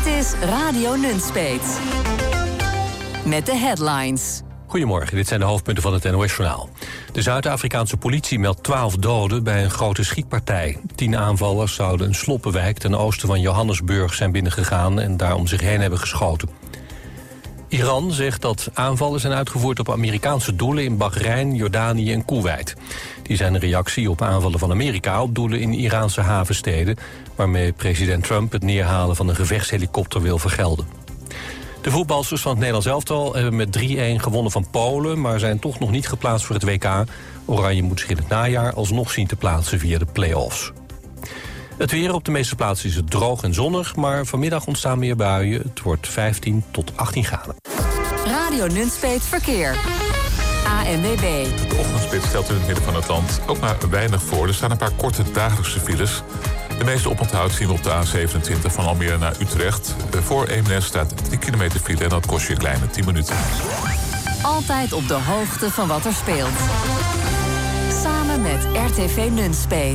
Dit is Radio Nunspeet. Met de headlines. Goedemorgen, dit zijn de hoofdpunten van het NOS-journaal. De Zuid-Afrikaanse politie meldt 12 doden bij een grote schietpartij. 10 aanvallers zouden een sloppenwijk ten oosten van Johannesburg zijn binnengegaan en daar om zich heen hebben geschoten. Iran zegt dat aanvallen zijn uitgevoerd op Amerikaanse doelen in Bahrein, Jordanië en Koeweit. Die zijn een reactie op aanvallen van Amerika op doelen in Iraanse havensteden, waarmee president Trump het neerhalen van een gevechtshelikopter wil vergelden. De voetbalsters van het Nederlands elftal hebben met 3-1 gewonnen van Polen, maar zijn toch nog niet geplaatst voor het WK. Oranje moet zich in het najaar alsnog zien te plaatsen via de play-offs. Het weer: op de meeste plaatsen is het droog en zonnig, maar vanmiddag ontstaan meer buien. Het wordt 15 tot 18 graden. Radio Nunspeet Verkeer. ANWB. De ochtendspits stelt in het midden van het land ook maar weinig voor. Er staan een paar korte dagelijkse files. De meeste oponthoud zien we op de A27 van Almere naar Utrecht. Voor Eemnes staat 3 kilometer file en dat kost je een kleine 10 minuten. Altijd op de hoogte van wat er speelt. Samen met RTV Nunspeet.